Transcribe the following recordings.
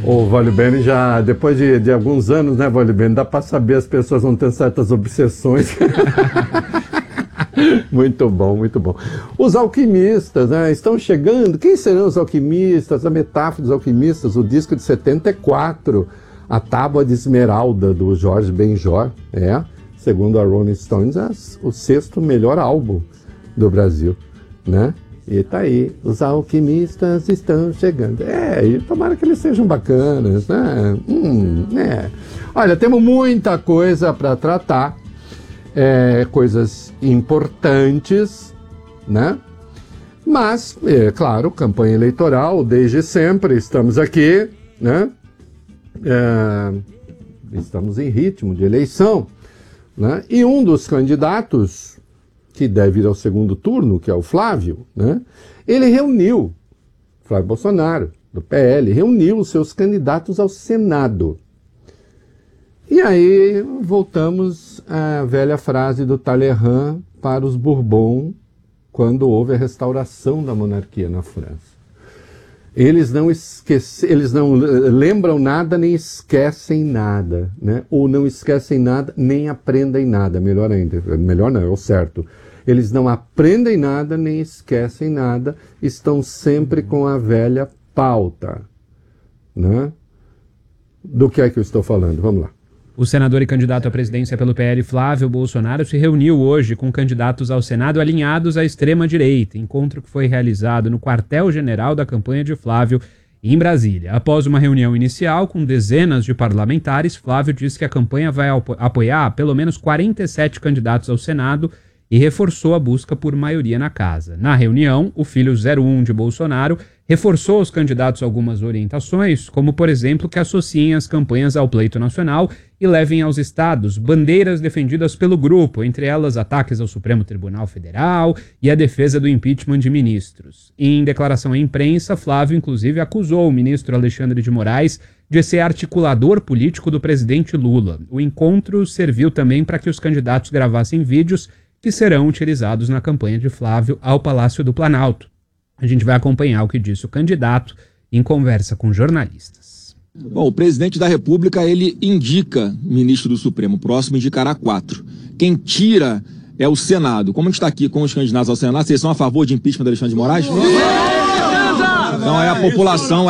O Valibene já, depois de alguns anos, né, Valibene, dá para saber, as pessoas vão ter certas obsessões. Muito bom, muito bom. Os alquimistas, né, estão chegando. Quem serão os alquimistas? A metáfora dos alquimistas, o disco de 74, A Tábua de Esmeralda, do Jorge Benjor, segundo a Rolling Stones, o 6º melhor álbum do Brasil, né? E tá aí, os alquimistas estão chegando. E tomara que eles sejam bacanas, né? Olha, temos muita coisa para tratar, coisas importantes, né? Mas, claro, campanha eleitoral, desde sempre, estamos aqui, né? Estamos em ritmo de eleição, né? E um dos candidatos que deve ir ao segundo turno, que é o Flávio, né? Ele reuniu, Flávio Bolsonaro, do PL, reuniu os seus candidatos ao Senado. E aí voltamos à velha frase do Talleyrand para os Bourbon, quando houve a restauração da monarquia na França. Eles não lembram nada nem esquecem nada, né? Ou não esquecem nada nem aprendem nada, melhor ainda. Melhor não, é o certo. Eles não aprendem nada nem esquecem nada, estão sempre com a velha pauta, né? Do que é que eu estou falando? Vamos lá. O senador e candidato à presidência pelo PL, Flávio Bolsonaro, se reuniu hoje com candidatos ao Senado alinhados à extrema-direita, encontro que foi realizado no quartel-general da campanha de Flávio, em Brasília. Após uma reunião inicial com dezenas de parlamentares, Flávio disse que a campanha vai apoiar pelo menos 47 candidatos ao Senado e reforçou a busca por maioria na casa. Na reunião, o filho 01 de Bolsonaro reforçou aos candidatos algumas orientações, como, por exemplo, que associem as campanhas ao pleito nacional e levem aos estados bandeiras defendidas pelo grupo, entre elas ataques ao Supremo Tribunal Federal e a defesa do impeachment de ministros. Em declaração à imprensa, Flávio, inclusive, acusou o ministro Alexandre de Moraes de ser articulador político do presidente Lula. O encontro serviu também para que os candidatos gravassem vídeos que serão utilizados na campanha de Flávio ao Palácio do Planalto. A gente vai acompanhar o que disse o candidato em conversa com jornalistas. Bom, o presidente da República, ele indica ministro do Supremo, o próximo indicará 4. Quem tira é o Senado. Como a gente está aqui com os candidatos ao Senado, vocês são a favor de impeachment do Alexandre de Moraes? Então é a população.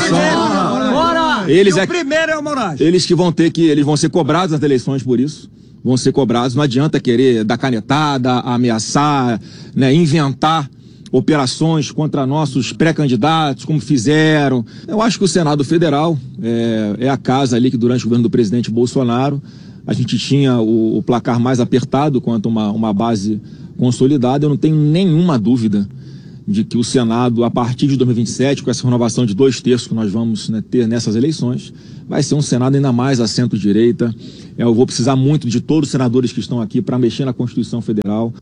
Eles o primeiro é o Moraes. Eles vão ser cobrados nas eleições por isso. Vão ser cobrados, não adianta querer dar canetada, ameaçar, né, inventar operações contra nossos pré-candidatos, como fizeram. Eu acho que o Senado Federal é a casa ali que durante o governo do presidente Bolsonaro a gente tinha o placar mais apertado quanto uma base consolidada. Eu não tenho nenhuma dúvida de que o Senado, a partir de 2027, com essa renovação de 2/3 que nós vamos, né, ter nessas eleições, vai ser um Senado ainda mais a centro-direita. Eu vou precisar muito de todos os senadores que estão aqui para mexer na Constituição Federal.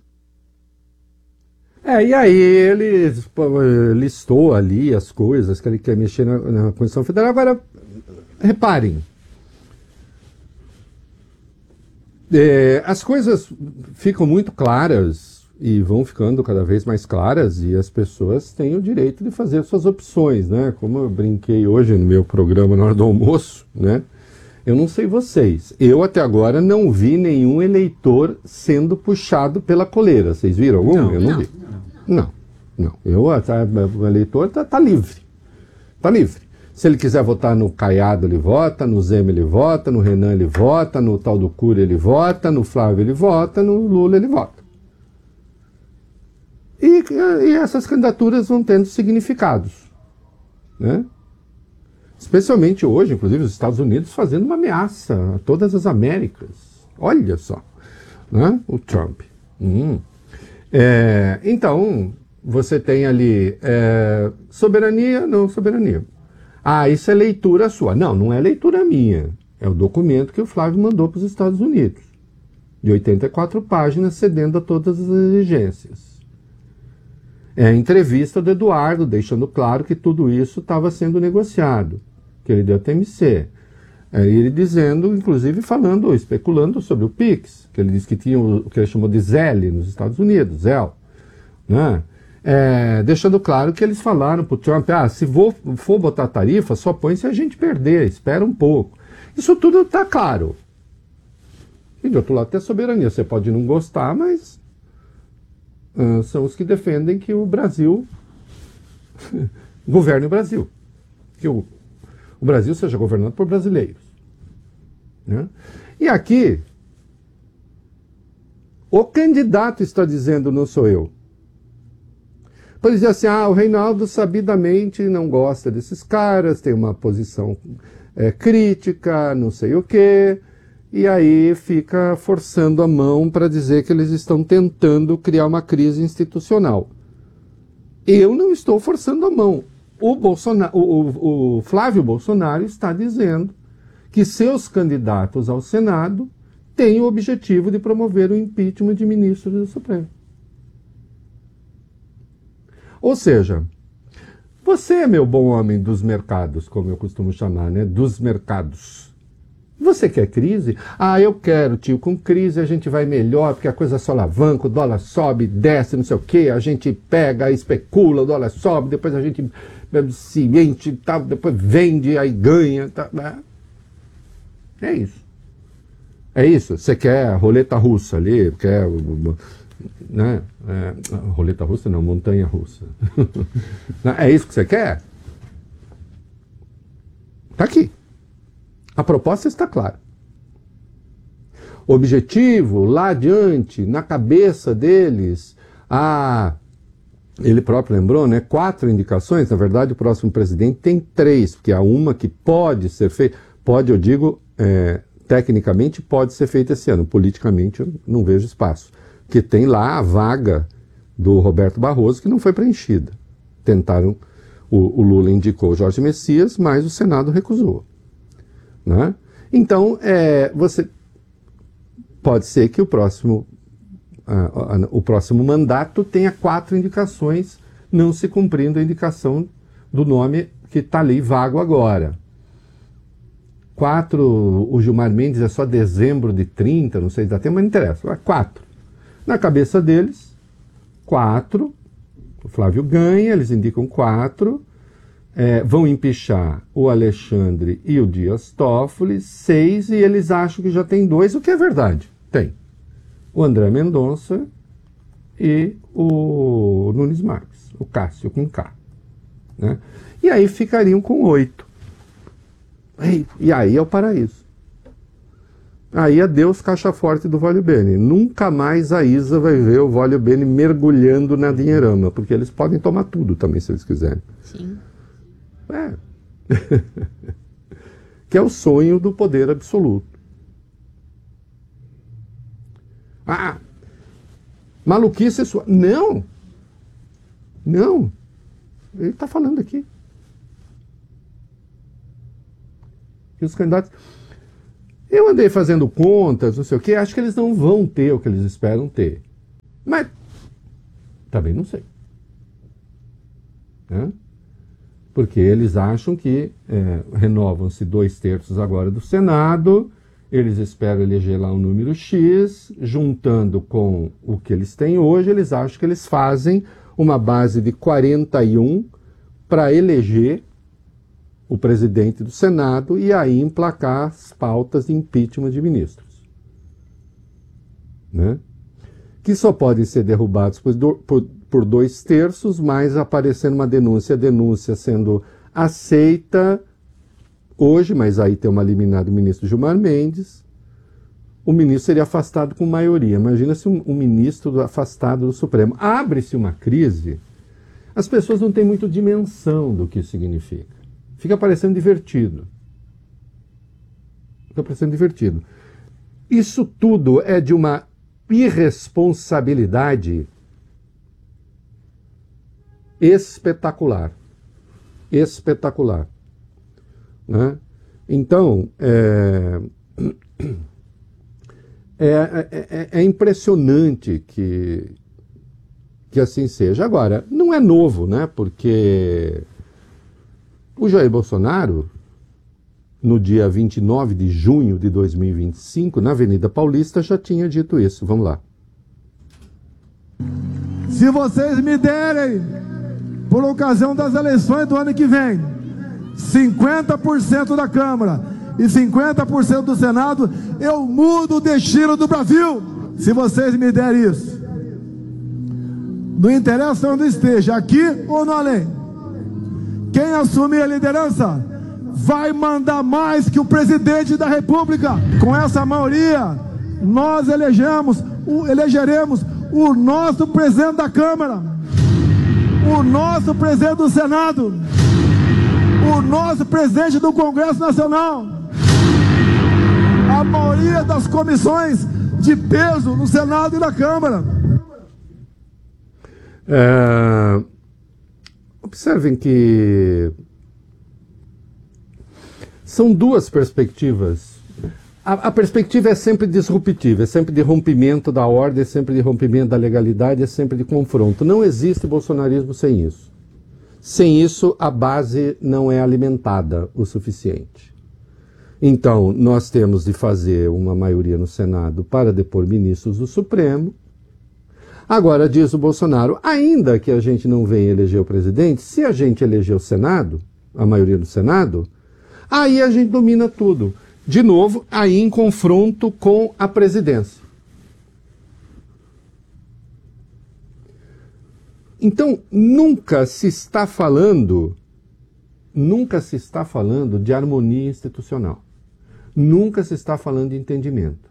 E aí ele listou ali as coisas que ele quer mexer na Constituição Federal. Agora, reparem, as coisas ficam muito claras e vão ficando cada vez mais claras, e as pessoas têm o direito de fazer suas opções, né? Como eu brinquei hoje no meu programa na hora do almoço, né? Eu não sei vocês, eu até agora não vi nenhum eleitor sendo puxado pela coleira. Vocês viram algum? Eu não vi. Não. O eleitor tá livre. Tá livre. Se ele quiser votar no Caiado, ele vota, no Zema ele vota, no Renan ele vota, no tal do Cury ele vota, no Flávio ele vota, no Lula ele vota. E essas candidaturas vão tendo significados, né? Especialmente hoje, inclusive, os Estados Unidos fazendo uma ameaça a todas as Américas. Olha só, né? O Trump. Então, você tem ali soberania, não soberania. Isso é leitura sua. Não é leitura minha. É o documento que o Flávio mandou para os Estados Unidos, de 84 páginas, cedendo a todas as exigências. É a entrevista do Eduardo, deixando claro que tudo isso estava sendo negociado, que ele deu a TMC. Ele dizendo, inclusive especulando sobre o PIX, que ele disse que tinha o que ele chamou de ZEL nos Estados Unidos, ZEL, né? deixando claro que eles falaram para o Trump, se for botar tarifa, só põe se a gente perder, espera um pouco. Isso tudo está claro. E de outro lado tem a soberania, você pode não gostar, mas são os que defendem que o Brasil governe o Brasil. Que o Brasil seja governado por brasileiros. Né? E aqui, o candidato está dizendo, não sou eu. Pode dizer assim, o Reinaldo sabidamente não gosta desses caras, tem uma posição crítica, não sei o quê, e aí fica forçando a mão para dizer que eles estão tentando criar uma crise institucional. Eu não estou forçando a mão. O Flávio Bolsonaro está dizendo que seus candidatos ao Senado têm o objetivo de promover o impeachment de ministros do Supremo. Ou seja, você, meu bom homem dos mercados, como eu costumo chamar, né? Dos mercados. Você quer crise? Eu quero, tio, com crise a gente vai melhor, porque a coisa só alavanca, o dólar sobe, desce, não sei o quê, a gente pega, especula, o dólar sobe, depois a gente se enche, tal, depois vende, aí ganha. Tá, é isso. É isso. Você quer a roleta russa ali, quer... Né? Roleta russa não, montanha russa. É isso que você quer? Está aqui. A proposta está clara. O objetivo, lá adiante, na cabeça deles, ele próprio lembrou, né? 4 indicações. Na verdade, o próximo presidente tem 3, porque há uma que pode ser feita. Pode, eu digo, tecnicamente pode ser feita esse ano. Politicamente, eu não vejo espaço. Que tem lá a vaga do Roberto Barroso, que não foi preenchida. Tentaram, o Lula indicou o Jorge Messias, mas o Senado recusou. Né? Então, pode ser que o próximo mandato tenha 4 indicações, não se cumprindo a indicação do nome que está ali vago agora. 4, o Gilmar Mendes é só dezembro de 30, não sei se dá tempo, mas não interessa. 4. Na cabeça deles, 4, o Flávio ganha, eles indicam 4, vão empichar o Alexandre e o Dias Toffoli, 6, e eles acham que já tem 2, o que é verdade, tem. O André Mendonça e o Nunes Marques, o Cássio com K. Né? E aí ficariam com 8. E aí é o paraíso. Aí adeus caixa forte do Vólio Bene. Nunca mais a Isa vai ver o Vólio Bene mergulhando na dinheirama, porque eles podem tomar tudo também, se eles quiserem. Sim. Que é o sonho do poder absoluto. Maluquice sua. Não! Não! Ele está falando aqui. E os candidatos... Eu andei fazendo contas, não sei o quê, acho que eles não vão ter o que eles esperam ter. Mas também não sei. Né? Porque eles acham que renovam-se 2/3 agora do Senado, eles esperam eleger lá um número X, juntando com o que eles têm hoje, eles acham que eles fazem uma base de 41 para eleger o presidente do Senado e aí emplacar as pautas de impeachment de ministros. Né? Que só podem ser derrubados por 2/3, mas aparecendo uma denúncia, a denúncia sendo aceita hoje, mas aí tem uma liminar do ministro Gilmar Mendes, o ministro seria afastado com maioria. Imagina se um ministro afastado do Supremo. Abre-se uma crise, as pessoas não têm muito dimensão do que isso significa. Fica parecendo divertido. Isso tudo é de uma irresponsabilidade espetacular. Né? Então, é impressionante que assim seja. Agora, não é novo, né? Porque o Jair Bolsonaro, no dia 29 de junho de 2025, na Avenida Paulista, já tinha dito isso. Vamos lá. Se vocês me derem, por ocasião das eleições do ano que vem, 50% da Câmara e 50% do Senado, eu mudo o destino do Brasil. Se vocês me derem isso. Não interessa onde esteja, aqui ou no além. Quem assumir a liderança vai mandar mais que o presidente da República. Com essa maioria, nós elegeremos o nosso presidente da Câmara, o nosso presidente do Senado, o nosso presidente do Congresso Nacional, a maioria das comissões de peso no Senado e na Câmara. Observem que são duas perspectivas. A perspectiva é sempre disruptiva, é sempre de rompimento da ordem, é sempre de rompimento da legalidade, é sempre de confronto. Não existe bolsonarismo sem isso. Sem isso, a base não é alimentada o suficiente. Então, nós temos de fazer uma maioria no Senado para depor ministros do Supremo. Agora, diz o Bolsonaro, ainda que a gente não venha eleger o presidente, se a gente eleger o Senado, a maioria do Senado, aí a gente domina tudo. De novo, aí em confronto com a presidência. Então, nunca se está falando de harmonia institucional. Nunca se está falando de entendimento.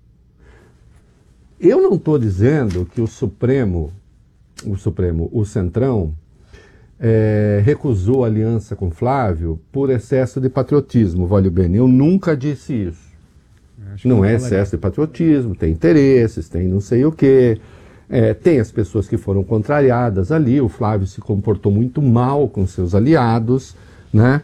Eu não estou dizendo que o Centrão, recusou a aliança com Flávio por excesso de patriotismo, Valio Bene. Eu nunca disse isso. Não é excesso de patriotismo, tem interesses, tem não sei o quê. Tem as pessoas que foram contrariadas ali, o Flávio se comportou muito mal com seus aliados, né?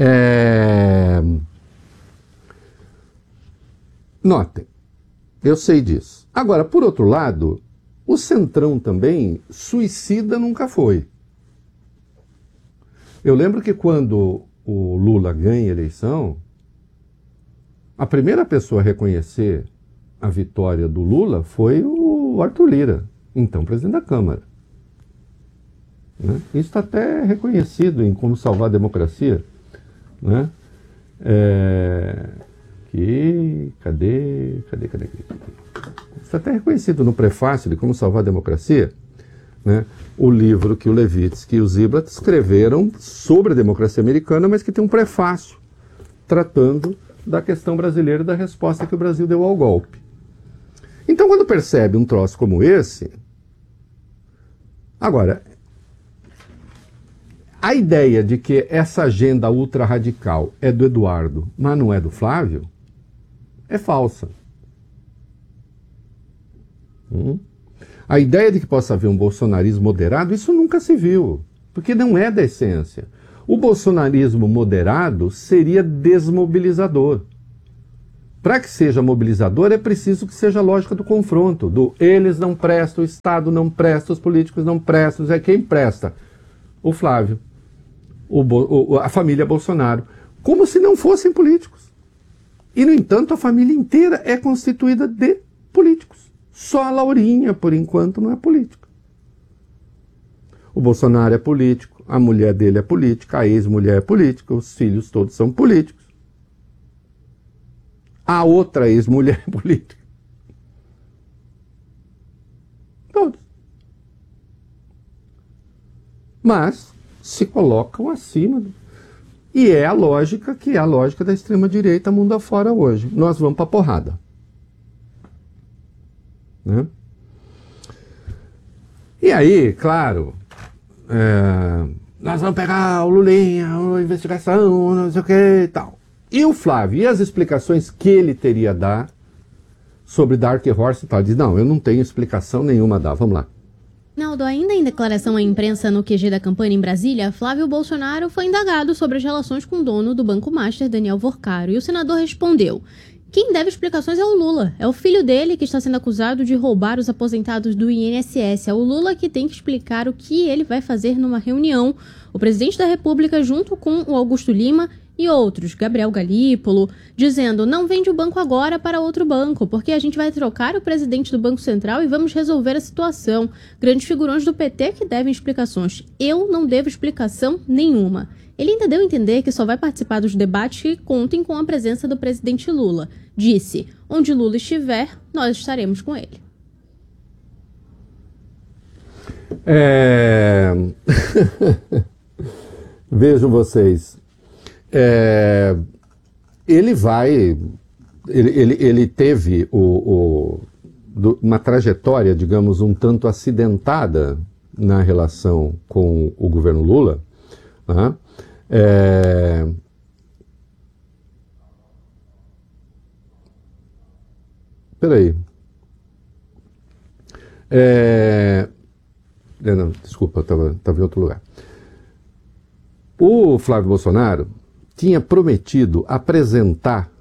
Notem, eu sei disso. Agora, por outro lado, o Centrão também suicida nunca foi. Eu lembro que quando o Lula ganha a eleição, a primeira pessoa a reconhecer a vitória do Lula foi o Arthur Lira, então presidente da Câmara. Né? Isso está até reconhecido em Como Salvar a Democracia. Né? Cadê? Está até reconhecido no prefácio de Como Salvar a Democracia, né? O livro que o Levitsky e o Ziblatt escreveram sobre a democracia americana, mas que tem um prefácio tratando da questão brasileira e da resposta que o Brasil deu ao golpe. Então, quando percebe um troço como esse... Agora, a ideia de que essa agenda ultra-radical é do Eduardo, mas não é do Flávio, é falsa. A ideia de que possa haver um bolsonarismo moderado, isso nunca se viu, porque não é da essência. O bolsonarismo moderado seria desmobilizador. Para que seja mobilizador, é preciso que seja a lógica do confronto, do eles não prestam, o Estado não presta, os políticos não prestam, quem presta? O Flávio, a família Bolsonaro, como se não fossem políticos. E, no entanto, a família inteira é constituída de políticos. Só a Laurinha, por enquanto, não é política. O Bolsonaro é político, a mulher dele é política, a ex-mulher é política, os filhos todos são políticos. A outra ex-mulher é política. Todos. Mas se colocam acima. E é a lógica que é a lógica da extrema-direita mundo afora hoje. Nós vamos para a porrada. Né? E aí, claro, nós vamos pegar o Lulinha, a investigação, não sei o que e tal. E o Flávio, e as explicações que ele teria a dar sobre Dark Horse e tal? Diz, não, eu não tenho explicação nenhuma a dar, vamos lá. Naldo, ainda em declaração à imprensa no QG da campanha em Brasília, Flávio Bolsonaro foi indagado sobre as relações com o dono do Banco Master, Daniel Vorcaro, e o senador respondeu: quem deve explicações é o Lula. É o filho dele que está sendo acusado de roubar os aposentados do INSS. É o Lula que tem que explicar o que ele vai fazer numa reunião. O presidente da República, junto com o Augusto Lima E outros, Gabriel Galípolo, dizendo: não vende o banco agora para outro banco, porque a gente vai trocar o presidente do Banco Central e vamos resolver a situação. Grandes figurões do PT que devem explicações. Eu não devo explicação nenhuma. Ele ainda deu a entender que só vai participar dos debates que contem com a presença do presidente Lula. Disse: onde Lula estiver, nós estaremos com ele. Vejam vocês. Ele teve uma trajetória, digamos, um tanto acidentada na relação com o governo Lula, né? Peraí. Não, desculpa, estava em outro lugar. O Flávio Bolsonaro tinha prometido apresentar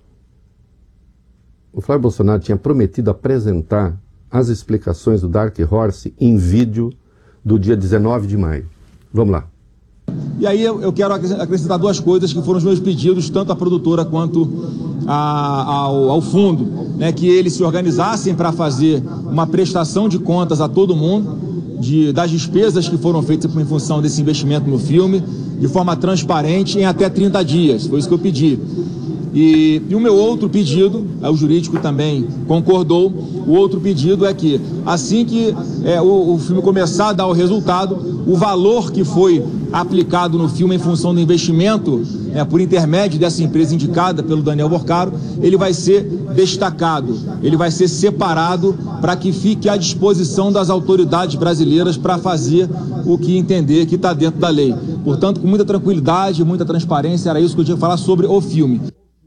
as explicações do Dark Horse em vídeo do dia 19 de maio. Vamos lá. E aí eu quero acrescentar duas coisas que foram os meus pedidos, tanto à produtora quanto ao fundo, né, que eles se organizassem para fazer uma prestação de contas a todo mundo das despesas que foram feitas em função desse investimento no filme, de forma transparente, em até 30 dias. Foi isso que eu pedi. E o meu outro pedido, o jurídico também concordou, o outro pedido é que, assim que o filme começar a dar o resultado, o valor que foi aplicado no filme em função do investimento, por intermédio dessa empresa indicada pelo Daniel Vorcaro, ele vai ser destacado, ele vai ser separado para que fique à disposição das autoridades brasileiras para fazer o que entender que está dentro da lei. Portanto, com muita tranquilidade, muita transparência, era isso que eu tinha que falar sobre o filme.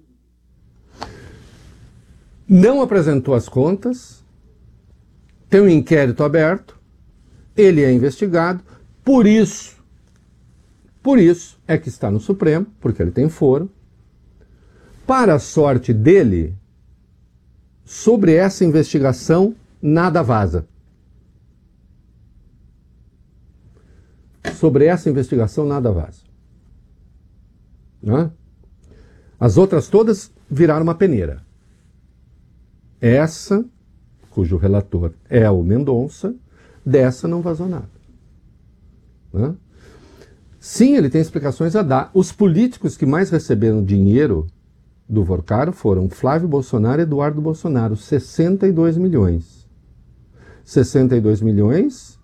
Não apresentou as contas, tem um inquérito aberto, ele é investigado, por isso é que está no Supremo, porque ele tem foro. Para a sorte dele, sobre essa investigação, nada vaza. Sobre essa investigação, nada vaza. Né? As outras todas viraram uma peneira. Essa, cujo relator é o Mendonça, dessa não vazou nada. Né? Sim, ele tem explicações a dar. Os políticos que mais receberam dinheiro do Vorcaro foram Flávio Bolsonaro e Eduardo Bolsonaro, 62 milhões. 62 milhões,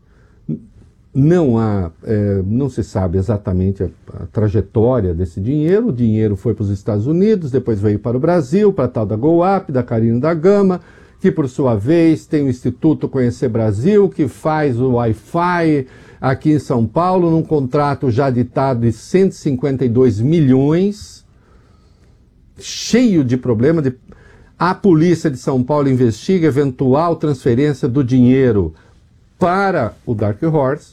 não se sabe exatamente a trajetória desse dinheiro. O dinheiro foi para os Estados Unidos, depois veio para o Brasil, para a tal da GoUp, da Carina da Gama, que por sua vez tem o Instituto Conhecer Brasil, que faz o Wi-Fi aqui em São Paulo, num contrato já ditado de 152 milhões, cheio de problema. A polícia de São Paulo investiga eventual transferência do dinheiro para o Dark Horse.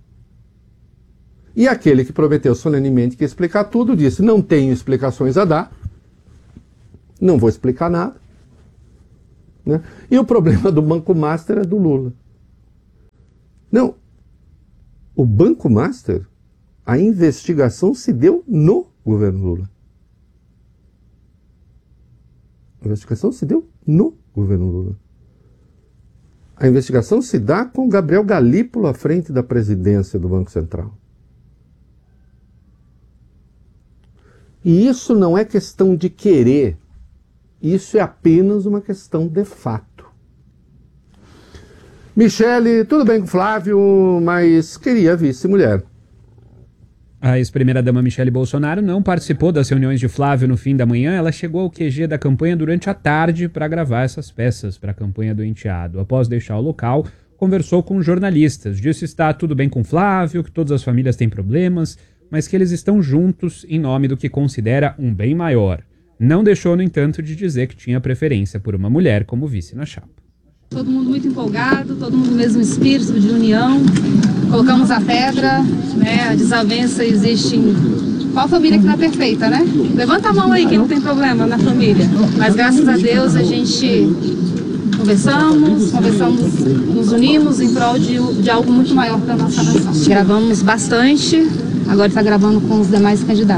E aquele que prometeu solenemente que ia explicar tudo, disse: não tenho explicações a dar, não vou explicar nada. Né? E o problema do Banco Master é do Lula. Não, o Banco Master, a investigação se deu no governo Lula. A investigação se deu no governo Lula. A investigação se dá com Gabriel Galípolo à frente da presidência do Banco Central. E isso não é questão de querer, isso é apenas uma questão de fato. Michele, tudo bem com Flávio, mas queria vice-mulher. A ex-primeira-dama Michele Bolsonaro não participou das reuniões de Flávio no fim da manhã. Ela chegou ao QG da campanha durante a tarde para gravar essas peças para a campanha do enteado. Após deixar o local, conversou com jornalistas. Disse estar tudo bem com Flávio, que todas as famílias têm problemas, mas que eles estão juntos em nome do que considera um bem maior. Não deixou, no entanto, de dizer que tinha preferência por uma mulher como vice na chapa. Todo mundo muito empolgado, todo mundo no mesmo espírito de união. Colocamos a pedra, né? A desavença existe em... Qual família que não é perfeita, né? Levanta a mão aí quem não tem problema na família. Mas graças a Deus a gente conversamos, nos unimos em prol de algo muito maior para a nossa nação. Gravamos bastante, agora está gravando com os demais candidatos.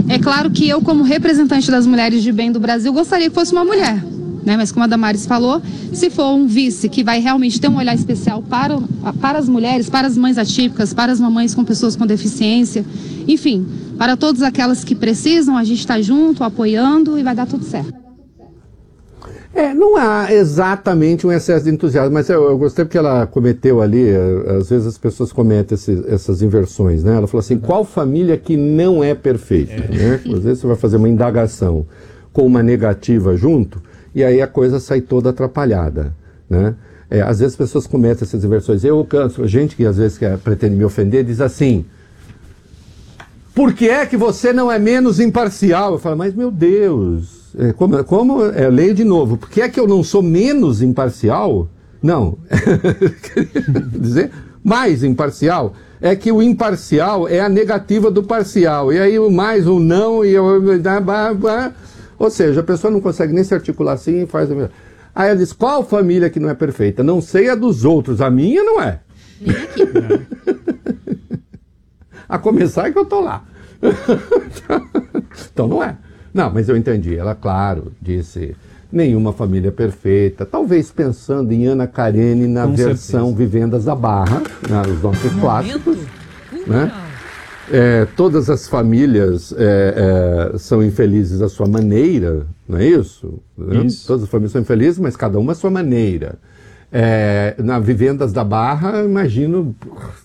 É claro que eu, como representante das mulheres de bem do Brasil, gostaria que fosse uma mulher. Né? Mas como a Damares falou, se for um vice que vai realmente ter um olhar especial para as mulheres, para as mães atípicas, para as mamães com pessoas com deficiência, enfim, para todas aquelas que precisam, a gente está junto, apoiando e vai dar tudo certo. Não há exatamente um excesso de entusiasmo, mas eu gostei porque ela cometeu ali, às vezes as pessoas cometem essas inversões, né? Ela falou assim, qual família que não é perfeita? Né? Às vezes você vai fazer uma indagação com uma negativa junto, e aí a coisa sai toda atrapalhada, né? Às vezes as pessoas cometem essas inversões. Eu canso, gente que às vezes pretende me ofender, diz assim, por que é que você não é menos imparcial? Eu falo, mas meu Deus, leio de novo, por que é que eu não sou menos imparcial? Não, dizer mais imparcial, é que o imparcial é a negativa do parcial, e aí o mais, o não, e ou seja, a pessoa não consegue nem se articular assim e faz... Aí ela diz, qual família que não é perfeita? Não sei a dos outros, a minha não é. Nem aqui. A começar que eu tô lá. Então não é. Não, mas eu entendi. Ela, claro, disse, nenhuma família é perfeita. Talvez pensando em Ana Karenina na versão Vivendas da Barra, né, os nossos clássicos, né? Todas as famílias são infelizes à sua maneira, não é isso? Isso. Todas as famílias são infelizes, mas cada uma à sua maneira. Na Vivendas da Barra, imagino,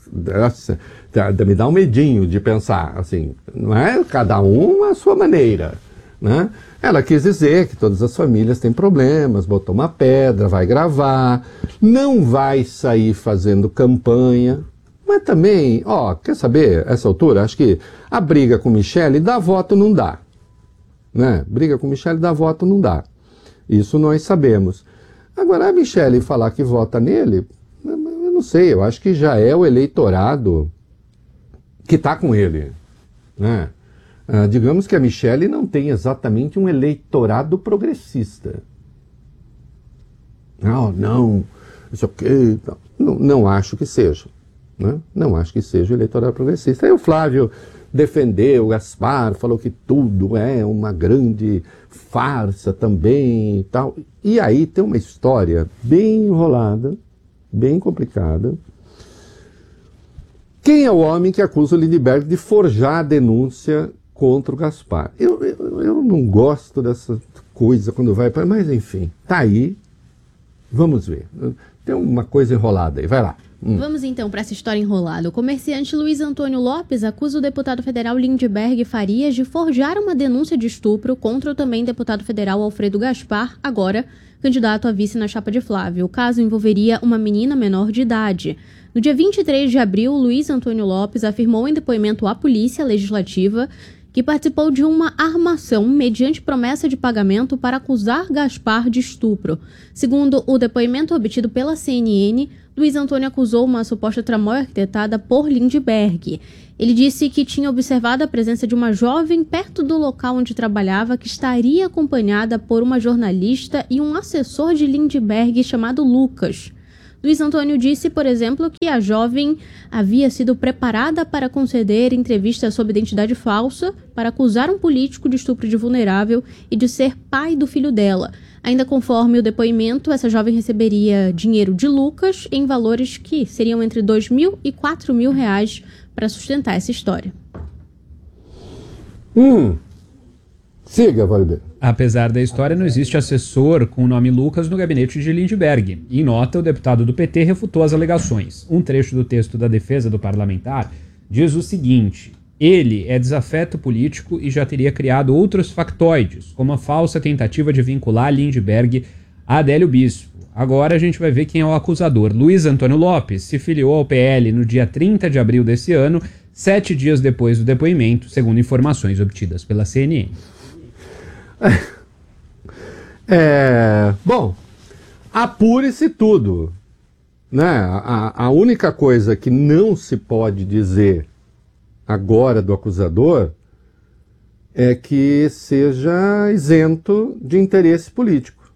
me dá um medinho de pensar, assim, não é? Cada um à sua maneira, né? Ela quis dizer que todas as famílias têm problemas, botou uma pedra, vai gravar, não vai sair fazendo campanha. Mas também, quer saber, essa altura, acho que a briga com Michele dá voto não dá. Né? Briga com Michele dá voto não dá. Isso nós sabemos. Agora, a Michele falar que vota nele, eu não sei, eu acho que já é o eleitorado que está com ele. Né? Digamos que a Michele não tem exatamente um eleitorado progressista. Não, isso aqui... Não acho que seja. Né? Não acho que seja o eleitorado progressista. Aí o Flávio defendeu o Gaspar, falou que tudo é uma grande farsa também e tal. E aí tem uma história bem enrolada, bem complicada. Quem é o homem que acusa o Lindbergh de forjar a denúncia contra o Gaspar? Eu não gosto dessa coisa quando vai para... Mas enfim, tá aí. Vamos ver. Tem uma coisa enrolada aí, vai lá. Vamos então para essa história enrolada. O comerciante Luiz Antônio Lopes acusa o deputado federal Lindbergh Farias de forjar uma denúncia de estupro contra o também deputado federal Alfredo Gaspar, agora candidato a vice na chapa de Flávio. O caso envolveria uma menina menor de idade. No dia 23 de abril, Luiz Antônio Lopes afirmou em depoimento à Polícia Legislativa que participou de uma armação mediante promessa de pagamento para acusar Gaspar de estupro. Segundo o depoimento obtido pela CNN, Luiz Antônio acusou uma suposta tramóia arquitetada por Lindbergh. Ele disse que tinha observado a presença de uma jovem perto do local onde trabalhava, que estaria acompanhada por uma jornalista e um assessor de Lindbergh chamado Lucas. Luiz Antônio disse, por exemplo, que a jovem havia sido preparada para conceder entrevista sob identidade falsa para acusar um político de estupro de vulnerável e de ser pai do filho dela. Ainda conforme o depoimento, essa jovem receberia dinheiro de Lucas em valores que seriam entre R$2.000 e R$4.000 para sustentar essa história. Siga, Valdir. Apesar da história, não existe assessor com o nome Lucas no gabinete de Lindbergh. Em nota, o deputado do PT refutou as alegações. Um trecho do texto da defesa do parlamentar diz o seguinte: ele é desafeto político e já teria criado outros factoides, como a falsa tentativa de vincular Lindbergh a Adélio Bispo. Agora a gente vai ver quem é o acusador. Luiz Antônio Lopes se filiou ao PL no dia 30 de abril desse ano, 7 dias depois do depoimento, segundo informações obtidas pela CNN. Bom, apure-se tudo, né? A única coisa que não se pode dizer agora do acusador é que seja isento de interesse político,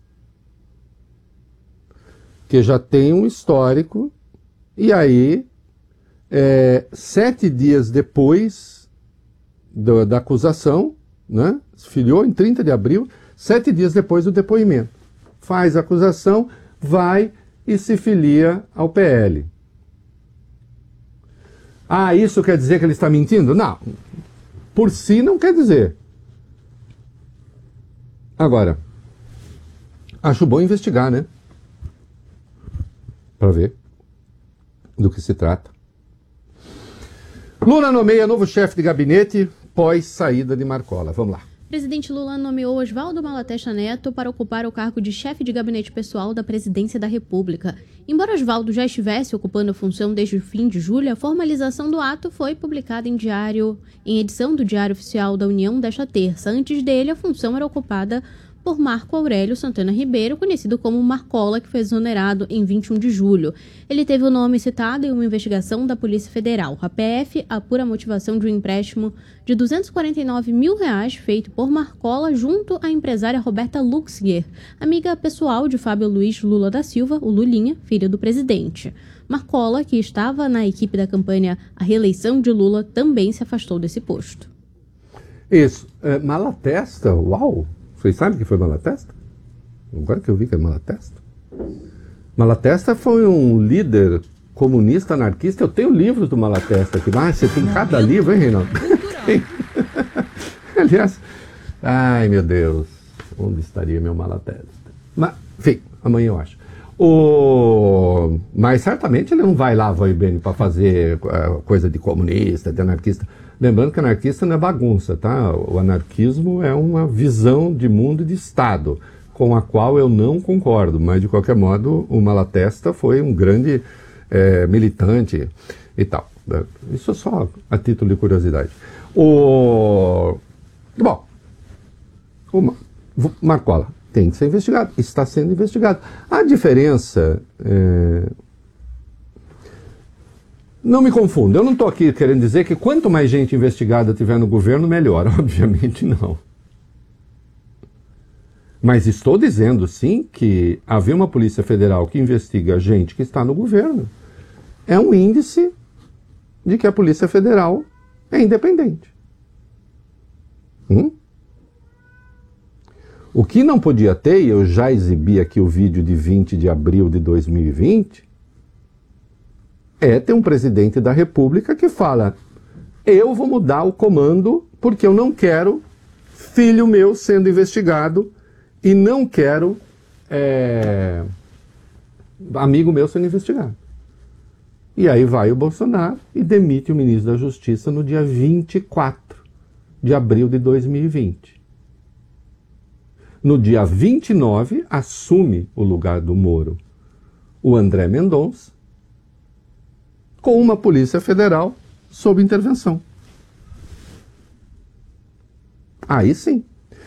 que já tem um histórico, e aí 7 dias depois da acusação, né? Se filiou em 30 de abril, 7 dias depois do depoimento. Faz a acusação, vai e se filia ao PL. Ah, isso quer dizer que ele está mentindo? Não. Por si não quer dizer. Agora, acho bom investigar, né? Para ver do que se trata. Lula nomeia novo chefe de gabinete pós saída de Marcola. Vamos lá. Presidente Lula nomeou Oswaldo Malatesta Neto para ocupar o cargo de chefe de gabinete pessoal da Presidência da República. Embora Oswaldo já estivesse ocupando a função desde o fim de julho, a formalização do ato foi publicada em edição do Diário Oficial da União desta terça. Antes dele, a função era ocupada por Marco Aurélio Santana Ribeiro, conhecido como Marcola, que foi exonerado em 21 de julho. Ele teve o nome citado em uma investigação da Polícia Federal. A PF apura a motivação de um empréstimo de R$249 mil feito por Marcola junto à empresária Roberta Luxinger, amiga pessoal de Fábio Luiz Lula da Silva, o Lulinha, filho do presidente. Marcola, que estava na equipe da campanha à reeleição de Lula, também se afastou desse posto. Isso. Malatesta, uau! Vocês sabem que foi Malatesta? Agora que eu vi que é Malatesta. Malatesta foi um líder comunista, anarquista. Eu tenho livros do Malatesta aqui. Ah, você tem cada livro, hein, Reinaldo? Aliás, ai meu Deus, onde estaria meu Malatesta? Mas, enfim, amanhã eu acho. Mas certamente ele não vai lá, vai bem, para fazer coisa de comunista, de anarquista. Lembrando que anarquista não é bagunça, tá? O anarquismo é uma visão de mundo e de Estado, com a qual eu não concordo, mas de qualquer modo o Malatesta foi um grande militante e tal. Isso é só a título de curiosidade. Bom, o Marcola tem que ser investigado, está sendo investigado. A diferença não me confunda, eu não estou aqui querendo dizer que quanto mais gente investigada tiver no governo, melhor. Obviamente não. Mas estou dizendo, sim, que haver uma Polícia Federal que investiga gente que está no governo é um índice de que a Polícia Federal é independente. O que não podia ter, e eu já exibi aqui o vídeo de 20 de abril de 2020, é ter um presidente da República que fala: eu vou mudar o comando porque eu não quero filho meu sendo investigado e não quero amigo meu sendo investigado. E aí vai o Bolsonaro e demite o ministro da Justiça no dia 24 de abril de 2020. No dia 29, assume o lugar do Moro o André Mendonça, com uma Polícia Federal sob intervenção. Aí sim.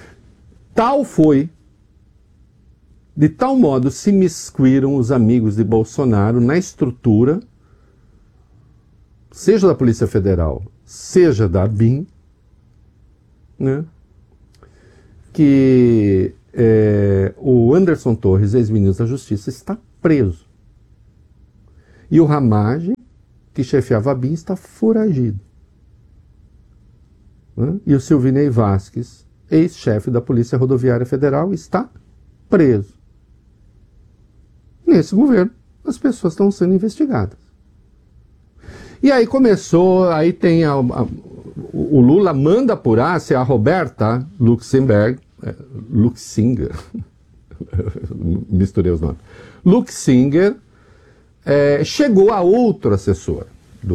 De tal modo se imiscuíram os amigos de Bolsonaro na estrutura, seja da Polícia Federal, seja da ABIN, né, que o Anderson Torres, ex-ministro da Justiça, está preso. E o Ramagem, que chefiava a BIM, está foragido. E o Silvinei Vasquez, ex-chefe da Polícia Rodoviária Federal, está preso. Nesse governo, as pessoas estão sendo investigadas. E aí começou, aí tem o Lula manda apurar se a Roberta Luxinger, misturei os nomes, Luxinger, chegou a outro assessor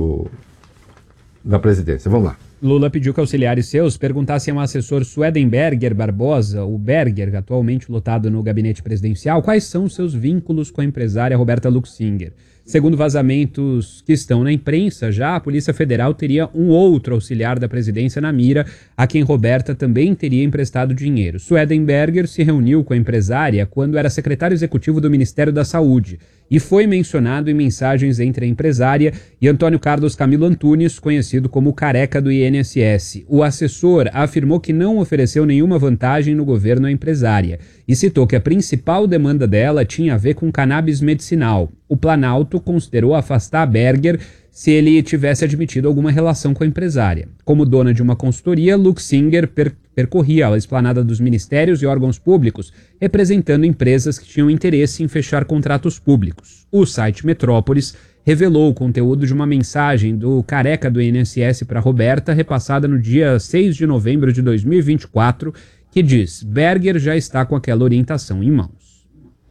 da presidência. Vamos lá. Lula pediu que auxiliares seus perguntassem ao assessor Swedenberger Barbosa, o Berger, atualmente lotado no gabinete presidencial, quais são os seus vínculos com a empresária Roberta Luxinger. Segundo vazamentos que estão na imprensa, já a Polícia Federal teria um outro auxiliar da presidência na mira, a quem Roberta também teria emprestado dinheiro. Swedenberger se reuniu com a empresária quando era secretário executivo do Ministério da Saúde e foi mencionado em mensagens entre a empresária e Antônio Carlos Camilo Antunes, conhecido como Careca do INSS. O assessor afirmou que não ofereceu nenhuma vantagem no governo à empresária e citou que a principal demanda dela tinha a ver com cannabis medicinal. O Planalto considerou afastar Berger se ele tivesse admitido alguma relação com a empresária. Como dona de uma consultoria, Luxinger percorria a esplanada dos ministérios e órgãos públicos, representando empresas que tinham interesse em fechar contratos públicos. O site Metrópolis revelou o conteúdo de uma mensagem do careca do INSS para Roberta, repassada no dia 6 de novembro de 2024, que diz: Berger já está com aquela orientação em mãos.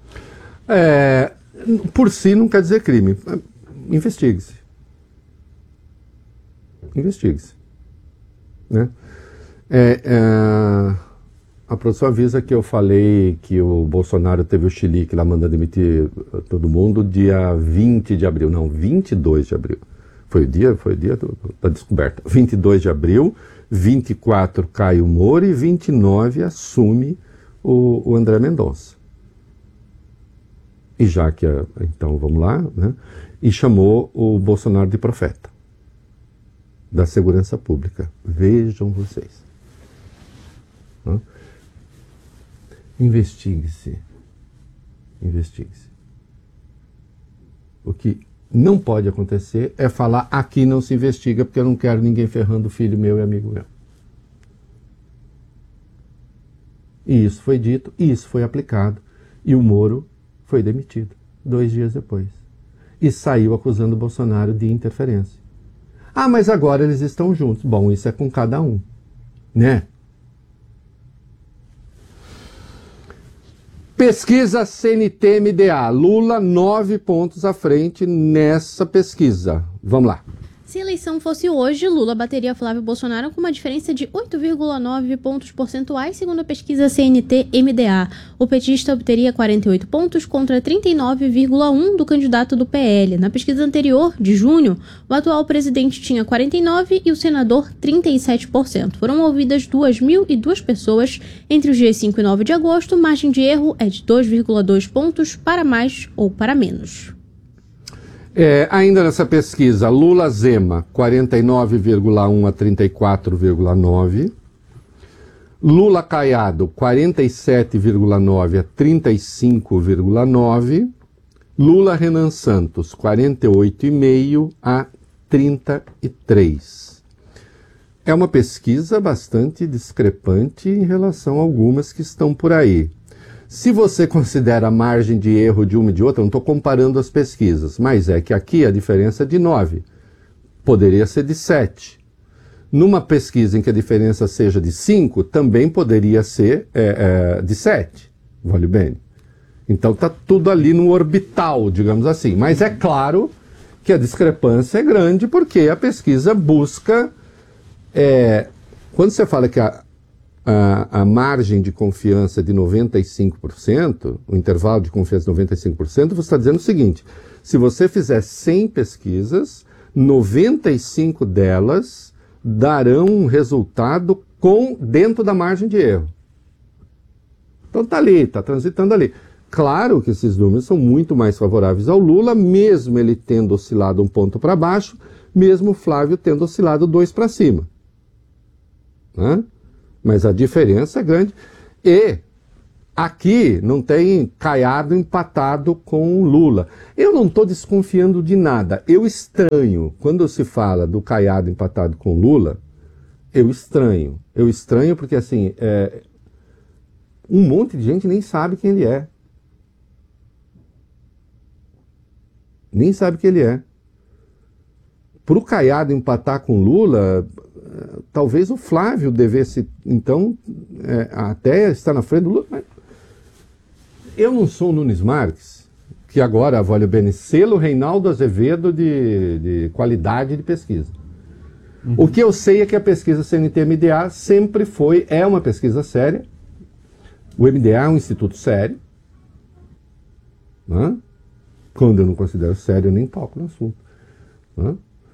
Por si não quer dizer crime. Investigue-se. Investigue-se. Né? A produção avisa que eu falei que o Bolsonaro teve o chilique lá mandando demitir todo mundo dia 20 de abril. Não, 22 de abril. Foi o dia da descoberta. 22 de abril, 24 cai o Moro e 29 assume o André Mendonça. E já que, então vamos lá, né? E chamou o Bolsonaro de profeta da segurança pública. Vejam vocês. Né? Investigue-se. Investigue-se. O que não pode acontecer é falar: aqui não se investiga porque eu não quero ninguém ferrando filho meu e amigo meu. E isso foi dito, e isso foi aplicado. E o Moro foi demitido 2 dias depois. E saiu acusando o Bolsonaro de interferência. Ah, mas agora eles estão juntos. Bom, isso é com cada um, né? Pesquisa CNT-MDA. Lula 9 pontos à frente nessa pesquisa. Vamos lá. Se a eleição fosse hoje, Lula bateria Flávio Bolsonaro com uma diferença de 8,9 pontos percentuais, segundo a pesquisa CNT-MDA. O petista obteria 48 pontos contra 39,1 do candidato do PL. Na pesquisa anterior, de junho, o atual presidente tinha 49% e o senador 37%. Foram ouvidas 2.002 pessoas entre os dias 5 e 9 de agosto. Margem de erro é de 2,2 pontos para mais ou para menos. Ainda nessa pesquisa, Lula-Zema, 49,1 a 34,9. Lula-Caiado, 47,9 a 35,9. Lula-Renan Santos, 48,5 a 33. É uma pesquisa bastante discrepante em relação a algumas que estão por aí. Se você considera a margem de erro de uma e de outra, não estou comparando as pesquisas, mas é que aqui a diferença é de 9. Poderia ser de 7. Numa pesquisa em que a diferença seja de 5, também poderia ser de 7. Vale bem. Então está tudo ali no orbital, digamos assim. Mas é claro que a discrepância é grande porque a pesquisa busca... quando você fala que a margem de confiança de 95%, o intervalo de confiança de 95%, você está dizendo o seguinte: se você fizer 100 pesquisas, 95 delas darão um resultado dentro da margem de erro. Então está ali, está transitando ali. Claro que esses números são muito mais favoráveis ao Lula, mesmo ele tendo oscilado um ponto para baixo, mesmo o Flávio tendo oscilado 2 para cima. Né? Mas a diferença é grande. E aqui não tem Caiado empatado com Lula. Eu não estou desconfiando de nada. Eu estranho, quando se fala do Caiado empatado com Lula, eu estranho. Eu estranho porque, assim, um monte de gente nem sabe quem ele é. Nem sabe quem ele é. Para o Caiado empatar com Lula... talvez o Flávio devesse, então, até estar na frente do Lula. Mas eu não sou o Nunes Marques, que agora, olha bem, selo Reinaldo Azevedo de qualidade de pesquisa. Uhum. O que eu sei é que a pesquisa CNT-MDA sempre é uma pesquisa séria. O MDA é um instituto sério. Né? Quando eu não considero sério, eu nem toco no assunto. Né?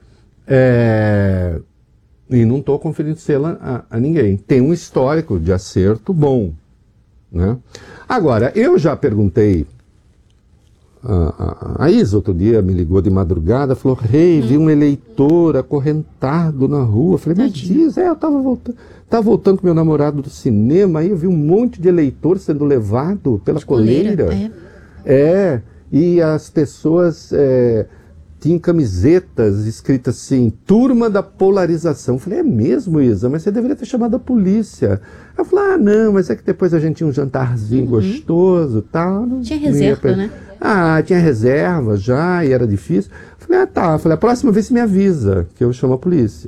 E não estou conferindo selo a ninguém. Tem um histórico de acerto bom. Né? Agora, eu já perguntei, a Isa outro dia me ligou de madrugada, falou: vi um eleitor acorrentado na rua. Eu falei: mas Isa, eu estava voltando com meu namorado do cinema, aí eu vi um monte de eleitor sendo levado pela coleira. E as pessoas... tinha camisetas escritas assim, turma da polarização. Eu falei, é mesmo, Isa? Mas você deveria ter chamado a polícia. Eu falei, ah, não, mas é que depois a gente tinha um jantarzinho gostoso e tal. Tinha reserva, né? Ah, tinha reserva já, e era difícil. Eu falei, ah, tá. Eu falei, a próxima vez você me avisa, que eu chamo a polícia.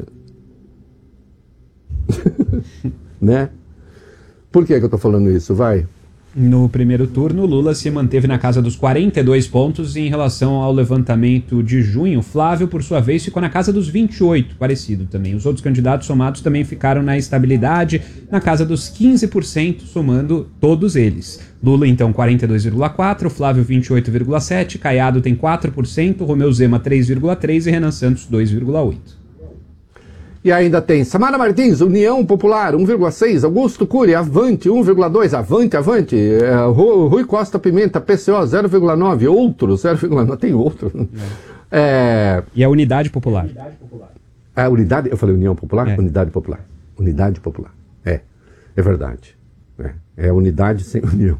Né? Por que eu tô falando isso? Vai. No primeiro turno, Lula se manteve na casa dos 42 pontos em relação ao levantamento de junho. Flávio, por sua vez, ficou na casa dos 28, parecido também. Os outros candidatos somados também ficaram na estabilidade, na casa dos 15%, somando todos eles. Lula, então, 42,4%, Flávio, 28,7%, Caiado tem 4%, Romeu Zema, 3,3% e Renan Santos, 2,8%. E ainda tem Samara Martins, União Popular, 1,6%. Augusto Cury, Avante, 1,2%. Avante. Rui Costa Pimenta, PCO, 0,9%. Outro, 0,9%. Tem outro. E a Unidade Popular. A Unidade, eu falei União Popular? É. Unidade Popular. Unidade Popular. É verdade. É a unidade sem união.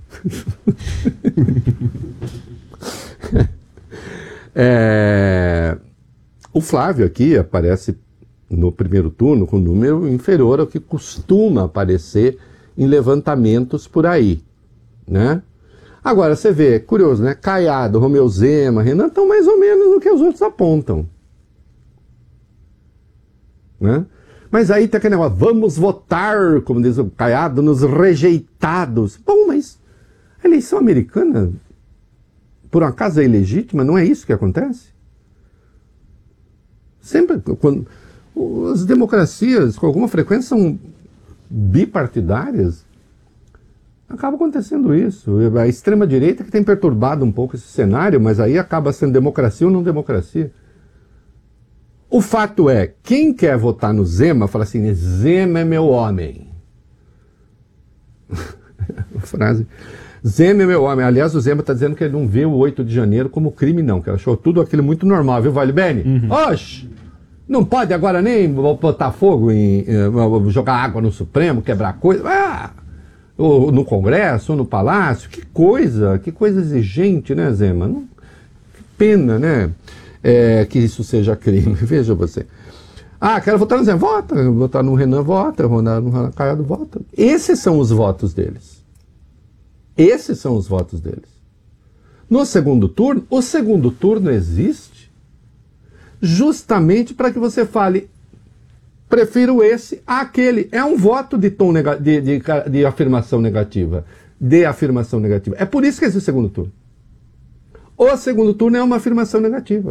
O Flávio aqui aparece no primeiro turno com um número inferior ao que costuma aparecer em levantamentos por aí, né? Agora, você vê, curioso, né? Caiado, Romeu Zema, Renan estão mais ou menos no que os outros apontam, né? Mas aí tem aquele negócio, vamos votar, como diz o Caiado, nos rejeitados. Bom, mas a eleição americana, por um acaso, é ilegítima? Não é isso que acontece? Sempre, quando as democracias, com alguma frequência, são bipartidárias, acaba acontecendo isso. A extrema-direita que tem perturbado um pouco esse cenário, mas aí acaba sendo democracia ou não democracia. O fato é, quem quer votar no Zema, fala assim, Zema é meu homem. Frase, Zema é meu homem. Aliás, o Zema está dizendo que ele não vê o 8 de janeiro como crime, não, que ele achou tudo aquilo muito normal, viu, Vale Bene? Oxe! Não pode agora nem botar fogo jogar água no Supremo, quebrar coisa, ou no Congresso, ou no Palácio, que coisa exigente, né, Zema? Que pena, né, que isso seja crime, veja você. Ah, quero votar no Zema, vota, votar no Renan, vota, votar no Caiado, vota. Esses são os votos deles. Esses são os votos deles. No segundo turno, o segundo turno existe justamente para que você fale, prefiro esse àquele. É um voto de tom de afirmação negativa. De afirmação negativa. É por isso que existe o segundo turno. O segundo turno é uma afirmação negativa.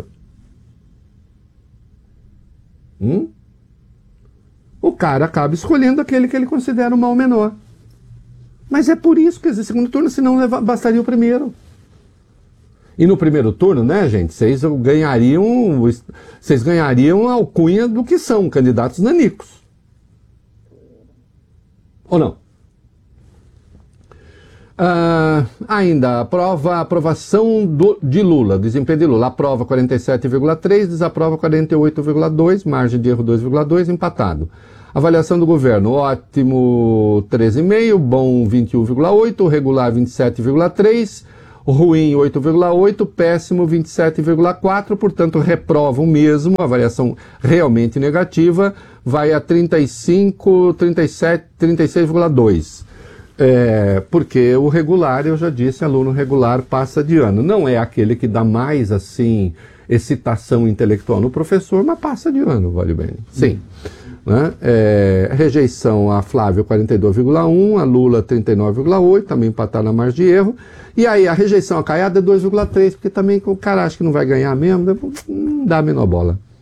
O cara acaba escolhendo aquele que ele considera o mal menor. Mas é por isso que existe o segundo turno, senão bastaria o primeiro. E no primeiro turno, né, gente, vocês ganhariam a alcunha do que são candidatos nanicos. Ou não? Ainda, aprovação de Lula, desempenho de Lula. Aprova 47,3%, desaprova 48,2%, margem de erro 2,2%, empatado. Avaliação do governo, ótimo 13,5%, bom 21,8%, regular 27,3%, ruim 8,8%, péssimo 27,4%, portanto reprovam mesmo, avaliação realmente negativa, vai a 35, 37, 36,2%. Porque o regular, eu já disse, aluno regular passa de ano. Não é aquele que dá mais, assim, excitação intelectual no professor, mas passa de ano, vale bem. Sim. Né? Rejeição a Flávio 42,1%, a Lula 39,8%, também empatar na margem de erro. E aí a rejeição a Caiado é 2,3%, porque também o cara acha que não vai ganhar mesmo, não dá a menor bola.